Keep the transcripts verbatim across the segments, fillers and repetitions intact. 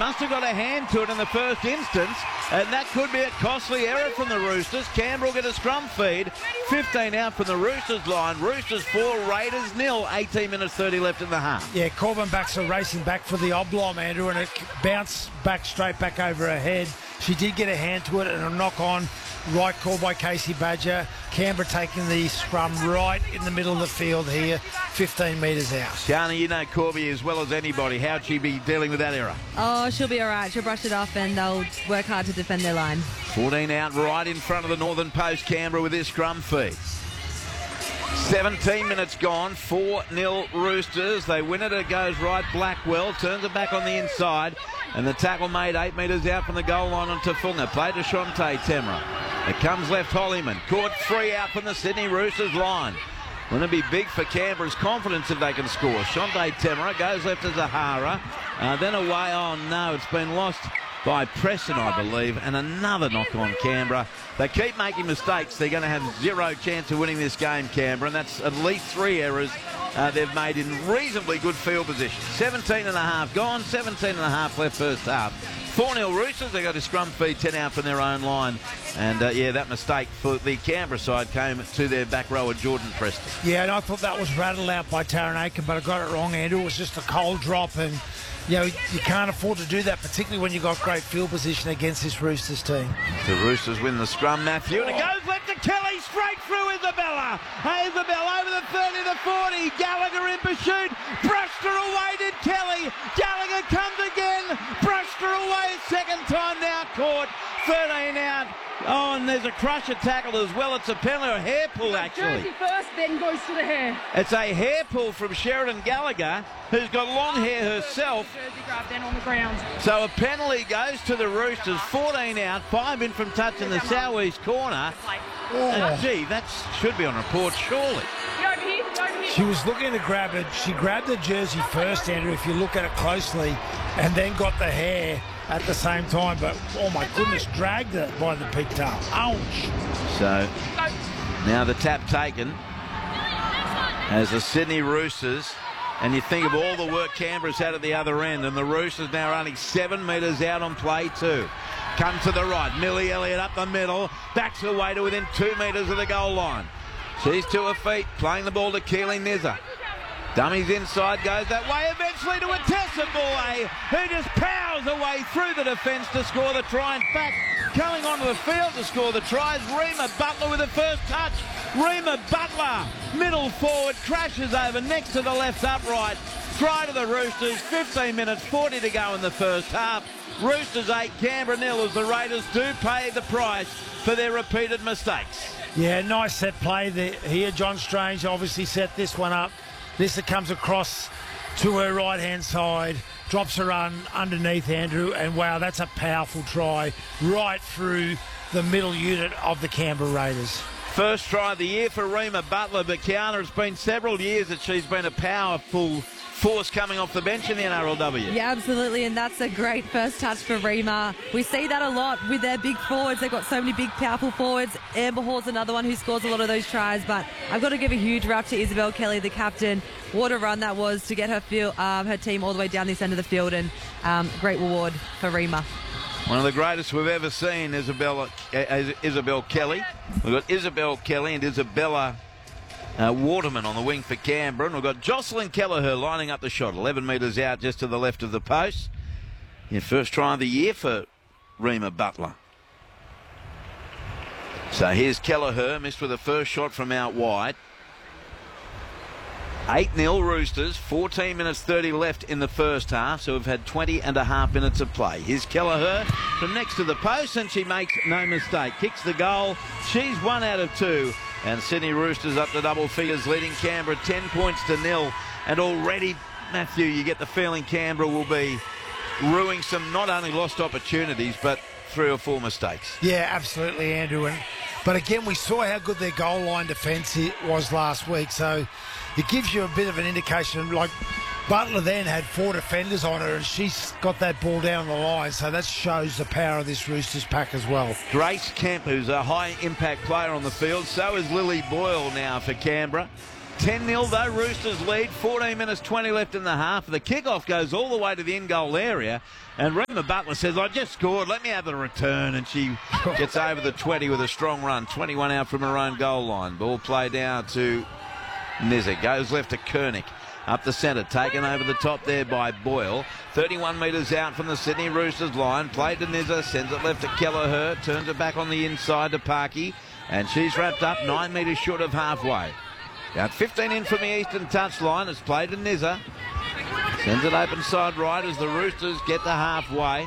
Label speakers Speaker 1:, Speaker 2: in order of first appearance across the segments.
Speaker 1: must have got a hand to it in the first instance, and that could be a costly error from the Roosters. Canberra will get a scrum feed. fifteen out from the Roosters line. Roosters four, Raiders nil. eighteen minutes thirty left in the half.
Speaker 2: Yeah, Corbin backs are racing back for the oblong, Andrew, and it bounced back straight back over her head. She did get a hand to it and a knock on. Right call by Casey Badger. Canberra taking the scrum right in the middle of the field here, fifteen metres out.
Speaker 1: Shani, you know Corby as well as anybody. How'd she be dealing with that error?
Speaker 3: Oh, she'll be all right. She'll brush it off and they'll work hard to defend their line.
Speaker 1: fourteen out right in front of the Northern Post, Canberra with this scrum feed. seventeen minutes gone, four nil Roosters. They win it, it goes right. Blackwell turns it back on the inside, and the tackle made eight metres out from the goal line on Tafunga. Play to Shante Temra. It comes left Hollyman. Caught three out from the Sydney Roosters line. Wouldn't it be big for Canberra's confidence if they can score? Shante Temra goes left to Zahara. Uh, then away. Oh no, it's been lost by Preston, I believe, and another knock on Canberra. They keep making mistakes. They're going to have zero chance of winning this game, Canberra, and that's at least three errors uh, they've made in reasonably good field position. seventeen and a half gone, seventeen and a half left first half. four nil Roosters. They got a scrum feed, ten out from their own line. And, uh, yeah, that mistake for the Canberra side came to their back rower, Jordan Preston.
Speaker 2: Yeah, and I thought that was rattled out by Taran Aiken, but I got it wrong, Andrew. It was just a cold drop, and, you know, you can't afford to do that, particularly when you've got great field position against this Roosters team.
Speaker 1: The Roosters win the scrum, Matthew, and it goes left to Kelly, straight through Isabella. Isabella over the thirty to forty. Gallagher in pursuit. Brushed her away, did Kelly. Gallagher comes again. Brushed her away, second time now caught. thirteen out. Oh, and there's a crusher tackle as well. It's a penalty, a hair pull actually.
Speaker 4: Jersey first, then goes to the hair.
Speaker 1: It's a hair pull from Sheridan Gallagher, who's got long hair herself.
Speaker 4: Jersey grab, then on the ground.
Speaker 1: So a penalty goes to the Roosters. fourteen out, five in from touch in the southeast corner. Uh, gee, that should be on report, surely.
Speaker 4: Go over here, go over here.
Speaker 2: She was looking to grab it. She grabbed the jersey first, Andrew, if you look at it closely, and then got the hair at the same time. But, oh, my goodness, dragged it by the pigtail. Ouch.
Speaker 1: So now the tap taken as the Sydney Roosters. And you think of all the work Canberra's had at the other end, and the Roosters now only seven metres out on play two. Come to the right. Millie Elliott up the middle. Backs away to within two metres of the goal line. She's to her feet, playing the ball to Keeling Nizza. Dummies inside, goes that way, eventually to a Tessa Boy, who just powers away through the defence to score the try. In fact, coming onto the field to score the tries, Rima Butler with the first touch. Rima Butler, middle forward, crashes over next to the left upright. Try to the Roosters, fifteen minutes, forty to go in the first half. Roosters eight, Canberra nil, as the Raiders do pay the price for their repeated mistakes.
Speaker 2: Yeah, nice set play there. Here, John Strange obviously set this one up. Lisa comes across to her right-hand side, drops her run underneath Andrew, and wow, that's a powerful try right through the middle unit of the Canberra Raiders.
Speaker 1: First try of the year for Rima Butler, but Kiana, it's been several years that she's been a powerful force coming off the bench in the N R L W.
Speaker 3: Yeah, absolutely, and that's a great first touch for Rima. We see that a lot with their big forwards. They've got so many big, powerful forwards. Amber Hall's another one who scores a lot of those tries, but I've got to give a huge rap to Isabel Kelly, the captain. What a run that was to get her field, um, her team all the way down this end of the field, and um, great reward for Rima.
Speaker 1: One of the greatest we've ever seen, Isabella, uh, Isabel Kelly. We've got Isabel Kelly and Isabella Uh, Waterman on the wing for Canberra, and we've got Jocelyn Kelleher lining up the shot, eleven metres out just to the left of the post. Yeah, first try of the year for Rima Butler. So here's Kelleher, missed with the first shot from out wide. eight nil Roosters, fourteen minutes thirty left in the first half, so we've had twenty and a half minutes of play. Here's Kelleher from next to the post, and she makes no mistake. Kicks the goal. She's one out of two. And Sydney Roosters up to double figures, leading Canberra ten points to nil. And already, Matthew, you get the feeling Canberra will be ruining some not only lost opportunities, but three or four mistakes.
Speaker 2: Yeah, absolutely, Andrew. And, but again, we saw how good their goal line defence was last week. So it gives you a bit of an indication. Like Butler then had four defenders on her, and she's got that ball down the line. So that shows the power of this Roosters pack as well.
Speaker 1: Grace Kemp, who's a high-impact player on the field. So is Lily Boyle now for Canberra. ten nil though, Roosters lead, fourteen minutes twenty left in the half. The kickoff goes all the way to the in-goal area, and Rima Butler says, I just scored, let me have the return, and she gets over the twenty with a strong run, twenty-one out from her own goal line. Ball played down to Nizza, goes left to Kernick. Up the centre, taken over the top there by Boyle. thirty-one metres out from the Sydney Roosters line. Played to Nizza, sends it left to Kelleher. Turns it back on the inside to Parky. And she's wrapped up nine metres short of halfway. About fifteen in from the eastern touchline. It's played to Nizza. Sends it open side right as the Roosters get to halfway.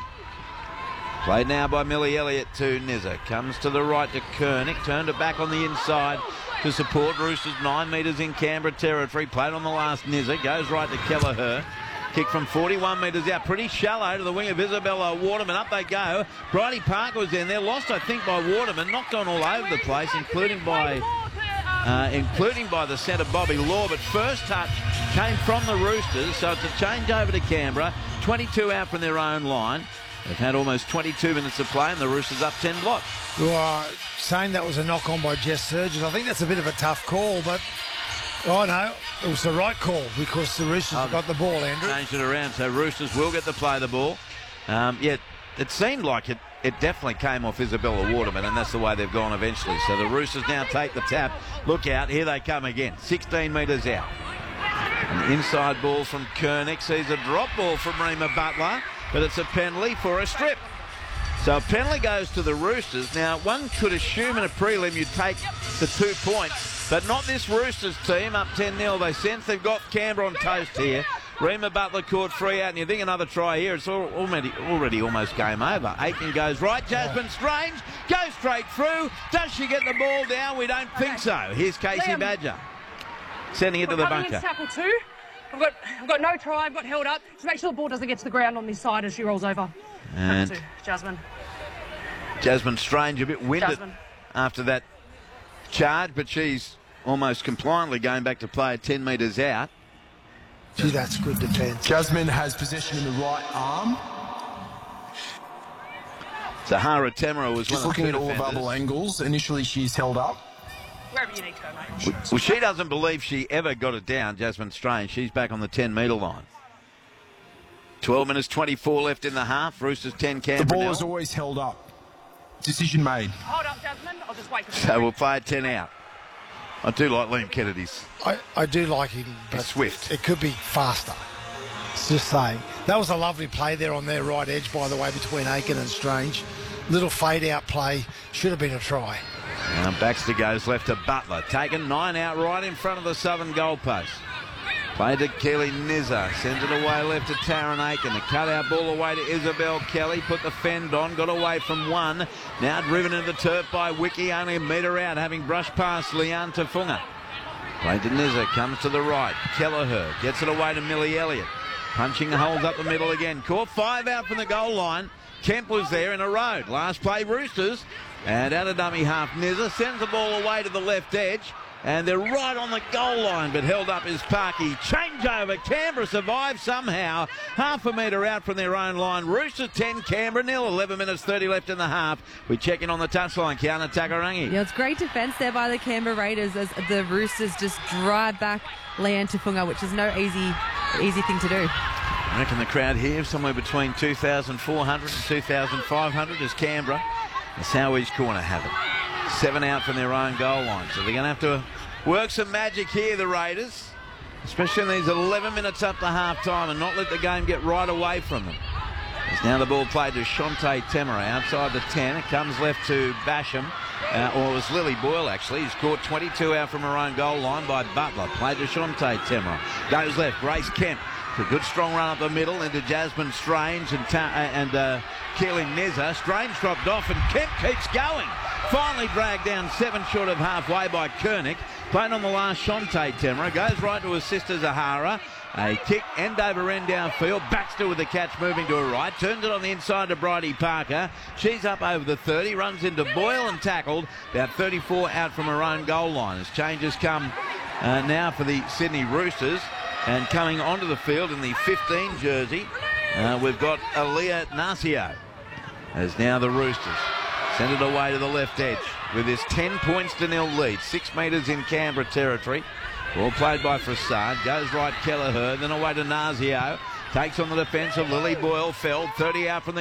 Speaker 1: Played now by Millie Elliott to Nizza. Comes to the right to Kernick. Turned it back on the inside to support Roosters, nine metres in Canberra territory. Played on the last Nizza, goes right to Kelleher. Kick from forty-one metres out, pretty shallow to the wing of Isabella Waterman. Up they go. Bridie Parker was in there, lost I think by Waterman, knocked on all over the place, including by uh, including by the centre Bobby Law. But first touch came from the Roosters, so it's a change over to Canberra. twenty-two out from their own line. They've had almost twenty-two minutes of play, and the Roosters up ten blocks.
Speaker 2: Well, saying that was a knock on by Jess Surges, I think that's a bit of a tough call, but oh no, it was the right call because the Roosters have got the ball, Andrew.
Speaker 1: Changed it around, so Roosters will get to play the ball. Um, yet it seemed like it, it definitely came off Isabella Waterman, and that's the way they've gone eventually. So the Roosters now take the tap. Look out, here they come again. sixteen metres out. An inside ball from Kernick, sees a drop ball from Rima Butler, but it's a penalty for a strip. So a penalty goes to the Roosters. Now, one could assume in a prelim you'd take the two points, but not this Roosters team, up ten nil. They sense they've got Canberra on toast here. Rima Butler caught free out, and you think another try here, it's already, already almost game over. Aiken goes right, Jasmine Strange goes straight through. Does she get the ball down? We don't think so. Here's Casey Badger sending it to the bunker.
Speaker 4: Tackle two. I've got, I've got no try, I've got held up. Just make sure the ball doesn't get to the ground on this side as she rolls over.
Speaker 1: And
Speaker 4: two, Jasmine.
Speaker 1: Jasmine Strange a bit winded
Speaker 4: Jasmine.
Speaker 1: after that charge, but she's almost compliantly going back to play at ten metres out.
Speaker 2: Gee, that's good defence.
Speaker 5: Jasmine has possession in the right arm.
Speaker 1: Zahara Temera was
Speaker 5: Just
Speaker 1: one of the
Speaker 5: looking at
Speaker 1: two
Speaker 5: all
Speaker 1: defenders.
Speaker 5: bubble angles. Initially, she's held up.
Speaker 4: Wherever you need to go, mate.
Speaker 1: Well, she doesn't believe she ever got it down, Jasmine Strange. She's back on the ten metre line. twelve minutes twenty-four left in the half. Roosters ten, Canberra
Speaker 5: The ball
Speaker 1: nil.
Speaker 5: is always held up. Decision made.
Speaker 4: Hold up, Jasmine. I'll just wait for the
Speaker 1: So we'll play at ten out. I do like Liam Kennedy's.
Speaker 2: I, I do like him, but
Speaker 1: He's swift.
Speaker 2: it could be faster. It's just saying. That was a lovely play there on their right edge, by the way, between Aiken and Strange. Little fade-out play. Should have been a try.
Speaker 1: Now Baxter goes left to Butler. Taken nine out right in front of the southern goalpost. Played to Kelly Nizza. Sends it away left to Taryn Aiken. The cut-out ball away to Isabel Kelly. Put the fend on. Got away from one. Now driven into the turf by Wiki. Only a metre out, having brushed past Leanne Tafunga. Played to Nizza. Comes to the right. Kelleher gets it away to Millie Elliott. Punching holes up the middle again. Caught five out from the goal line. Kemp was there in a road. Last play, Roosters. And out of dummy half, Nizza sends the ball away to the left edge. And they're right on the goal line, but held up is Parky. Changeover. Canberra survives somehow. Half a metre out from their own line. Roosters ten, Canberra nil. eleven minutes thirty left in the half. We check in on the touchline. Kiana Takarangi.
Speaker 3: Yeah, it's great defence there by the Canberra Raiders as the Roosters just drive back Leanne Tafunga, which is no easy, easy thing to do.
Speaker 1: I reckon the crowd here somewhere between two thousand four hundred and two thousand five hundred is Canberra. That's how each corner have it. Seven out from their own goal line. So they're going to have to work some magic here, the Raiders. Especially in these eleven minutes up to half-time and not let the game get right away from them. As now the ball played to Shonte Temera outside the ten. It comes left to Basham. Uh, or it was Lily Boyle, actually. He's caught twenty-two out from her own goal line by Butler. Played to Shonte Temera. Goes left. Grace Kemp. A good strong run up the middle into Jasmine Strange and, ta- and uh, Keeling Nizza. Strange dropped off and Kemp keeps going. Finally dragged down seven short of halfway by Kernick. Playing on the last, Shonte Temera. Goes right to his sister Zahara. A kick end over end downfield. Baxter with the catch moving to her right. Turns it on the inside to Bridie Parker. She's up over the thirty. Runs into Boyle and tackled. About thirty-four out from her own goal line. As changes come uh, now for the Sydney Roosters. And coming onto the field in the fifteen jersey, uh, we've got Aaliyah Narcio. As now the Roosters send it away to the left edge with this ten points to nil lead. Six metres in Canberra territory. Ball played by Frassard. Goes right Kelleher. Then away to Nazio. Takes on the defence of Lily Boyle. Feld. thirty out from the